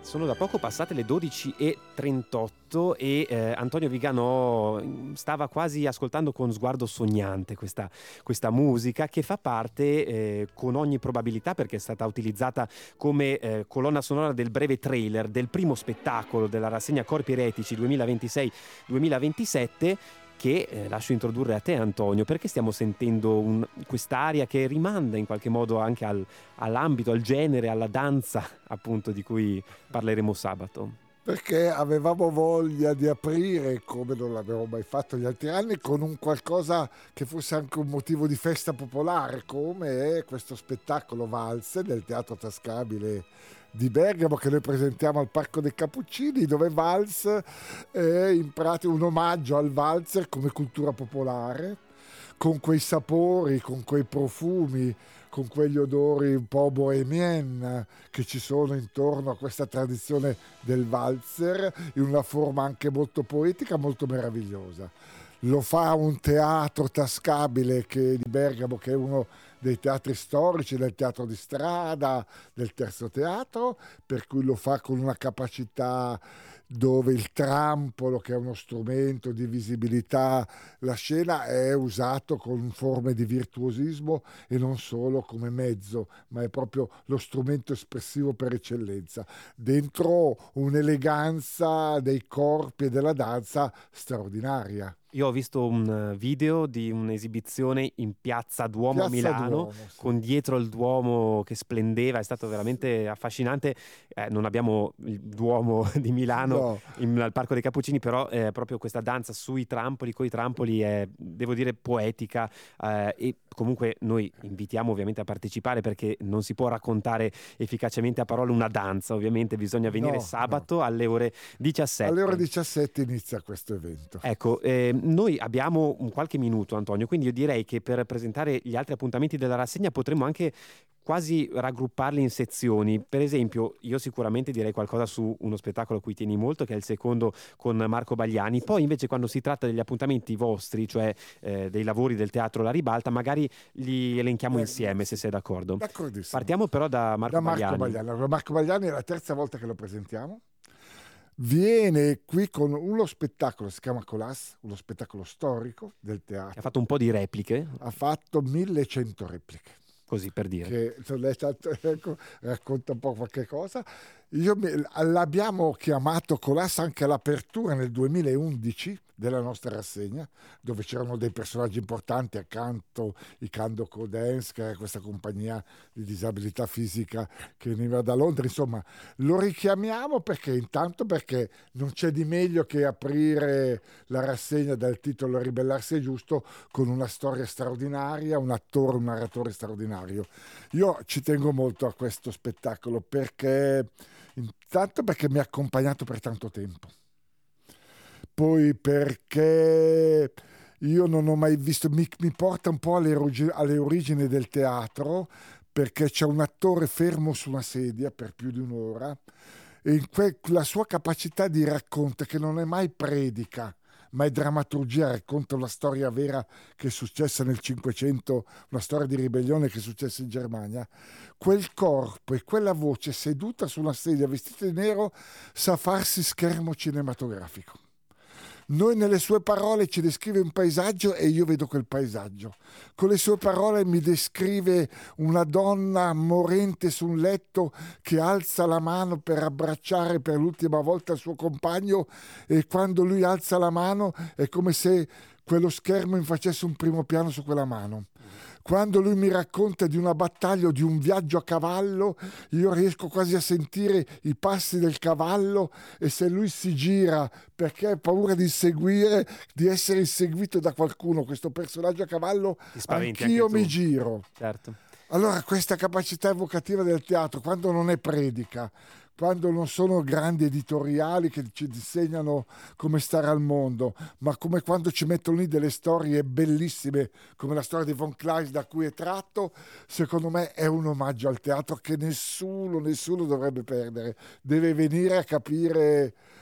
Sono da poco passate le 12:38 e Antonio Viganò stava quasi ascoltando con sguardo sognante questa musica che fa parte con ogni probabilità, perché è stata utilizzata come colonna sonora del breve trailer del primo spettacolo della rassegna Corpi Eretici 2026-2027, che lascio introdurre a te, Antonio, perché stiamo sentendo quest'aria che rimanda in qualche modo anche all'ambito, al genere, alla danza appunto di cui parleremo sabato. Perché avevamo voglia di aprire, come non l'avevamo mai fatto gli altri anni, con un qualcosa che fosse anche un motivo di festa popolare, come è questo spettacolo Valse del Teatro Tascabile di Bergamo, che noi presentiamo al Parco dei Cappuccini, dove Vals è in pratica un omaggio al valzer come cultura popolare, con quei sapori, con quei profumi, con quegli odori un po' bohemien che ci sono intorno a questa tradizione del valzer, in una forma anche molto poetica, molto meravigliosa. Lo fa un teatro tascabile di Bergamo, che è uno dei teatri storici del teatro di strada, del terzo teatro, per cui lo fa con una capacità dove il trampolo, che è uno strumento di visibilità, la scena è usato con forme di virtuosismo e non solo come mezzo, ma è proprio lo strumento espressivo per eccellenza, dentro un'eleganza dei corpi e della danza straordinaria. Io ho visto un video di un'esibizione in Piazza Duomo a Milano, Duomo, sì. con dietro il Duomo che splendeva, è stato veramente affascinante. Non abbiamo il Duomo di Milano al Parco dei Cappuccini, però proprio questa danza sui trampoli, coi trampoli, è, devo dire, poetica, e comunque noi invitiamo ovviamente a partecipare, perché non si può raccontare efficacemente a parole una danza, ovviamente bisogna venire sabato alle ore 17. Alle ore 17 inizia questo evento. Ecco, noi abbiamo qualche minuto, Antonio, quindi io direi che per presentare gli altri appuntamenti della rassegna potremmo anche quasi raggrupparli in sezioni. Per esempio, io sicuramente direi qualcosa su uno spettacolo a cui tieni molto, che è il secondo con Marco Bagliani. Poi invece, quando si tratta degli appuntamenti vostri, cioè dei lavori del Teatro La Ribalta, magari li elenchiamo insieme, se sei d'accordo. D'accordissimo. Partiamo però da Marco Bagliani. Marco Bagliani è la terza volta che lo presentiamo. Viene qui con uno spettacolo, si chiama Colas, uno spettacolo storico del teatro. Ha fatto un po' di repliche. Ha fatto 1100 repliche. Così per dire. Che racconta un po' qualche cosa. L'abbiamo chiamato Colas anche all'apertura nel 2011 della nostra rassegna, dove c'erano dei personaggi importanti accanto, i Cando Codens, che è questa compagnia di disabilità fisica che veniva da Londra. Insomma, lo richiamiamo perché non c'è di meglio che aprire la rassegna dal titolo Ribellarsi è giusto, con una storia straordinaria, un attore, un narratore straordinario. Io ci tengo molto a questo spettacolo perché mi ha accompagnato per tanto tempo. Poi perché io non ho mai visto, mi porta un po' alle origini del teatro, perché c'è un attore fermo su una sedia per più di un'ora e la sua capacità di racconto, che non è mai predica, ma è drammaturgia, racconta una storia vera che è successa nel Cinquecento, una storia di ribellione che è successa in Germania. Quel corpo e quella voce seduta su una sedia vestita di nero sa farsi schermo cinematografico. Noi nelle sue parole ci descrive un paesaggio e io vedo quel paesaggio. Con le sue parole mi descrive una donna morente su un letto che alza la mano per abbracciare per l'ultima volta il suo compagno, e quando lui alza la mano è come se quello schermo mi facesse un primo piano su quella mano. Quando lui mi racconta di una battaglia o di un viaggio a cavallo, io riesco quasi a sentire i passi del cavallo, e se lui si gira perché ha paura di essere inseguito da qualcuno, questo personaggio a cavallo, anch'io mi giro. Certo. Allora, questa capacità evocativa del teatro, quando non è predica, quando non sono grandi editoriali che ci insegnano come stare al mondo, ma come quando ci mettono lì delle storie bellissime, come la storia di Von Kleist da cui è tratto, secondo me è un omaggio al teatro che nessuno dovrebbe perdere. Deve venire a capire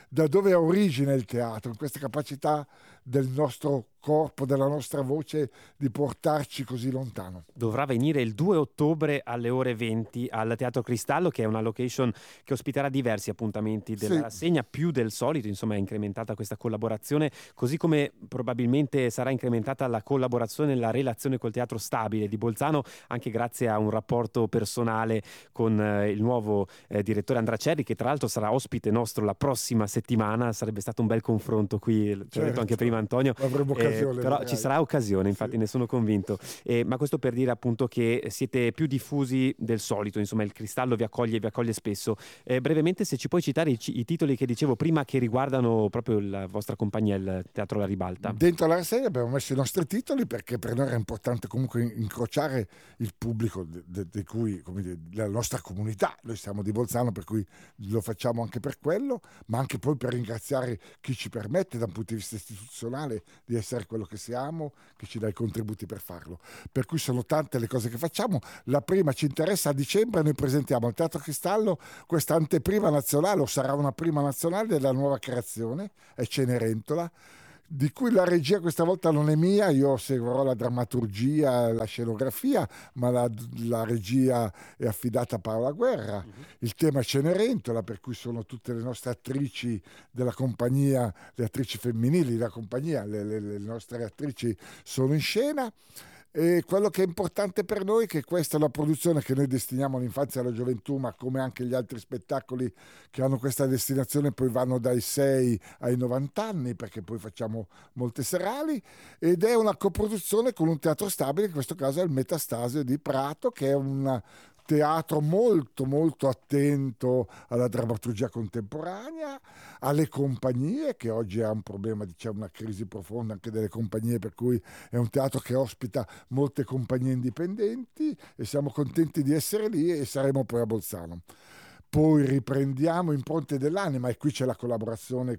da dove ha origine il teatro, in questa capacità del nostro corpo, della nostra voce di portarci così lontano. Dovrà venire il 2 ottobre alle ore 20 al Teatro Cristallo, che è una location che ospiterà diversi appuntamenti della rassegna, più del solito, insomma è incrementata questa collaborazione, così come probabilmente sarà incrementata la collaborazione e la relazione col Teatro Stabile di Bolzano, anche grazie a un rapporto personale con il nuovo direttore Andrea Cerri, che tra l'altro sarà ospite nostro la prossima settimana. Sarebbe stato un bel confronto qui, l'ho detto anche prima Antonio, però ci sarà occasione, infatti ne sono convinto, ma questo per dire appunto che siete più diffusi del solito, insomma il Cristallo vi accoglie spesso. Brevemente, se ci puoi citare i titoli che dicevo prima, che riguardano proprio la vostra compagnia, il Teatro La Ribalta. Dentro la rassegna abbiamo messo i nostri titoli perché per noi era importante comunque incrociare il pubblico di cui, come dire, la nostra comunità. Noi siamo di Bolzano, per cui lo facciamo anche per quello, ma anche poi per ringraziare chi ci permette da un punto di vista istituzionale di essere quello che siamo, che ci dà i contributi per farlo. Per cui sono tante le cose che facciamo. La prima ci interessa: a dicembre noi presentiamo al Teatro Cristallo questa anteprima nazionale, o sarà una prima nazionale, della nuova creazione, è Cenerentola, di cui la regia questa volta non è mia, io seguirò la drammaturgia, la scenografia, ma la regia è affidata a Paola Guerra. Il tema è Cenerentola, per cui sono tutte le nostre attrici della compagnia, le attrici femminili della compagnia, le nostre attrici sono in scena. E quello che è importante per noi è che questa è una produzione che noi destiniamo all'infanzia e alla gioventù, ma come anche gli altri spettacoli che hanno questa destinazione poi vanno dai 6 ai 90 anni, perché poi facciamo molte serali, ed è una coproduzione con un teatro stabile, in questo caso è il Metastasio di Prato, che è un teatro molto molto attento alla drammaturgia contemporanea, alle compagnie, che oggi ha un problema, c'è una crisi profonda anche delle compagnie, per cui è un teatro che ospita molte compagnie indipendenti e siamo contenti di essere lì, e saremo poi a Bolzano. Poi riprendiamo Impronte dell'Anima, e qui c'è la collaborazione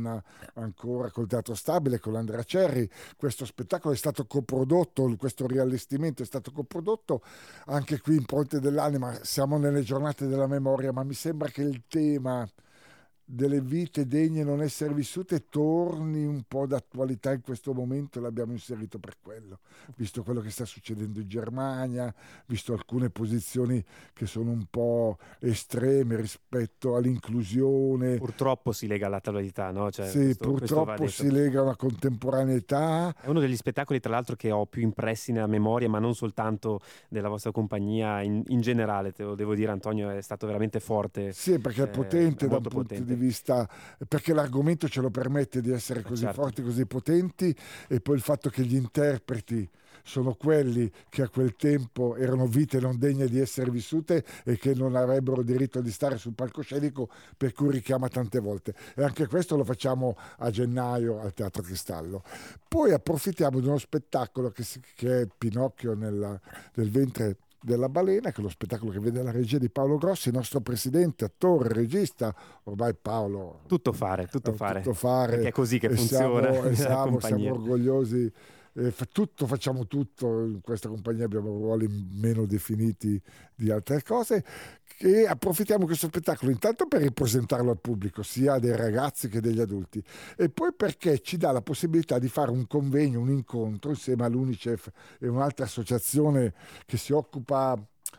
ancora col Teatro Stabile, con Andrea Cerri. Questo spettacolo è stato coprodotto, questo riallestimento è stato coprodotto anche qui. Impronte dell'Anima, siamo nelle giornate della memoria, ma mi sembra che il tema delle vite degne non essere vissute torni un po' d'attualità in questo momento. L'abbiamo inserito per quello, visto quello che sta succedendo in Germania, visto alcune posizioni che sono un po' estreme rispetto all'inclusione. Purtroppo si lega all'attualità, no? Cioè, sì, purtroppo si lega alla contemporaneità. È uno degli spettacoli, tra l'altro, che ho più impressi nella memoria, ma non soltanto della vostra compagnia, in generale, te lo devo dire, Antonio, è stato veramente forte. Sì, perché è potente da un punto di vista, perché l'argomento ce lo permette di essere così forti, così potenti, e poi il fatto che gli interpreti sono quelli che a quel tempo erano vite non degne di essere vissute e che non avrebbero diritto di stare sul palcoscenico, per cui richiama tante volte. E anche questo lo facciamo a gennaio al Teatro Cristallo. Poi approfittiamo di uno spettacolo che è Pinocchio nel ventre della balena, che è lo spettacolo che vede la regia di Paolo Grossi, il nostro presidente, attore, regista. Ormai Paolo tutto fare, perché è così che funziona. Siamo orgogliosi, facciamo tutto in questa compagnia, abbiamo ruoli meno definiti di altre cose, e approfittiamo di questo spettacolo intanto per ripresentarlo al pubblico, sia dei ragazzi che degli adulti, e poi perché ci dà la possibilità di fare un convegno, un incontro insieme all'Unicef e un'altra associazione che si occupa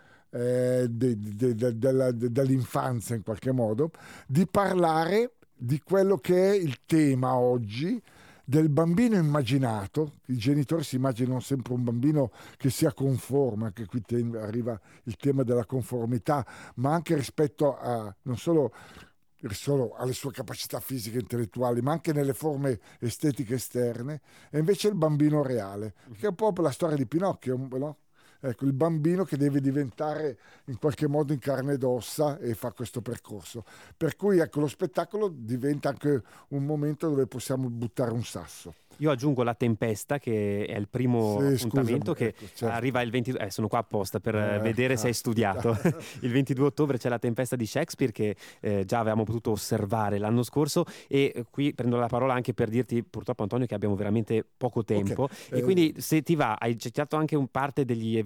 dall'infanzia in qualche modo, di parlare di quello che è il tema oggi del bambino immaginato. I genitori si immaginano sempre un bambino che sia conforme, anche qui arriva il tema della conformità, ma anche rispetto a non solo alle sue capacità fisiche e intellettuali, ma anche nelle forme estetiche esterne, e invece il bambino reale, che è un po' la storia di Pinocchio, no? Ecco, il bambino che deve diventare in qualche modo in carne ed ossa e fa questo percorso. Per cui ecco, lo spettacolo diventa anche un momento dove possiamo buttare un sasso. Io aggiungo La Tempesta, che è il primo appuntamento, che arriva il 22. Sono qua apposta per vedere se hai studiato. Il 22 ottobre c'è La Tempesta di Shakespeare, che già avevamo potuto osservare l'anno scorso, e qui prendo la parola anche per dirti, purtroppo Antonio, che abbiamo veramente poco tempo, e quindi se ti va, hai citato anche un parte degli eventi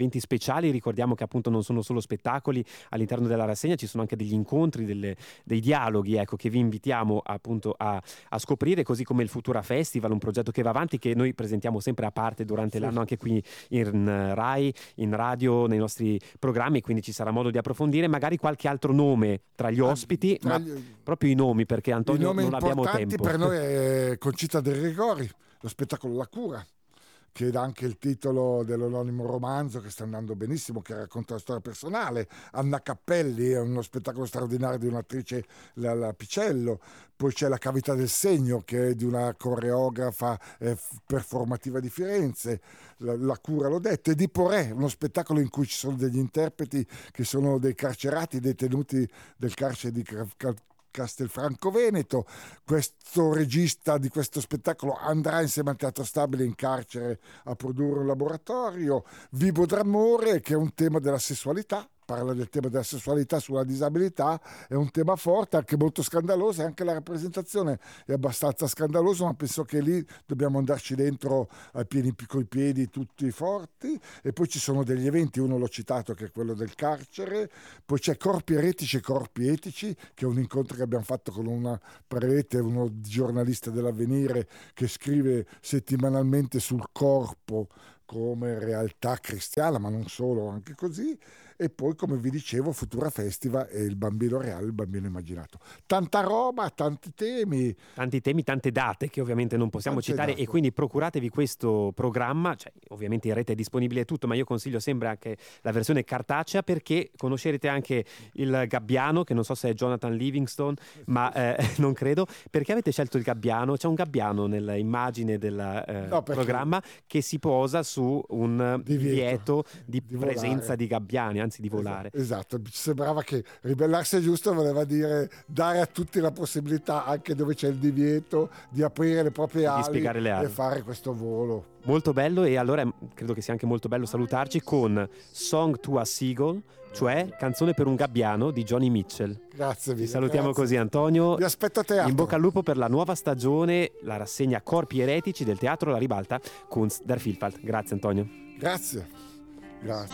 momenti speciali. Ricordiamo che appunto non sono solo spettacoli all'interno della rassegna, ci sono anche degli incontri, dei dialoghi, ecco, che vi invitiamo appunto a scoprire, così come il Futura Festival, un progetto che va avanti, che noi presentiamo sempre a parte durante l'anno anche qui in Rai, in radio, nei nostri programmi, quindi ci sarà modo di approfondire magari qualche altro nome tra gli ospiti, ma proprio i nomi, perché Antonio non abbiamo tempo. Per noi è Concita De Gregori, lo spettacolo La Cura, che dà anche il titolo dell'anonimo romanzo che sta andando benissimo, che racconta la storia personale. Anna Cappelli è uno spettacolo straordinario di un'attrice, la Picello. Poi c'è La Cavità del Segno, che è di una coreografa performativa di Firenze. La Cura, l'ho detto. E Di Porè, uno spettacolo in cui ci sono degli interpreti che sono dei carcerati, detenuti del carcere di Castelfranco Veneto. Questo regista di questo spettacolo andrà insieme al Teatro Stabile in carcere a produrre un laboratorio. Vivo d'amore, che è un tema della sessualità, parla del tema della sessualità sulla disabilità, è un tema forte, anche molto scandaloso, e anche la rappresentazione è abbastanza scandalosa, ma penso che lì dobbiamo andarci dentro coi piedi tutti forti. E poi ci sono degli eventi, uno l'ho citato, che è quello del carcere. Poi c'è Corpi Eretici e Corpi Etici, che è un incontro che abbiamo fatto con una prete, uno giornalista dell'Avvenire, che scrive settimanalmente sul corpo come realtà cristiana, ma non solo, anche così. E poi, come vi dicevo, Futura Festival e il bambino reale, il bambino immaginato. Tanta roba, tanti temi, tante date che ovviamente non possiamo citare, e quindi procuratevi questo programma, cioè, ovviamente in rete è disponibile tutto, ma io consiglio sempre anche la versione cartacea, perché conoscerete anche il gabbiano, che non so se è Jonathan Livingstone, ma non credo. Perché avete scelto il gabbiano? C'è un gabbiano nell'immagine del programma che si posa su un divieto di presenza di gabbiani, di volare. Esatto, ci sembrava che ribellarsi è giusto, voleva dire dare a tutti la possibilità, anche dove c'è il divieto, di aprire le proprie ali e fare questo volo. Molto bello. E allora credo che sia anche molto bello salutarci con Song to a Seagull, cioè Canzone per un gabbiano di Joni Mitchell. Grazie mille. Ti salutiamo così, Antonio. Vi aspetto a teatro. In bocca al lupo per la nuova stagione, la rassegna Corpi Eretici del Teatro La Ribalta Kunst der Vielfalt. Grazie Antonio. Grazie.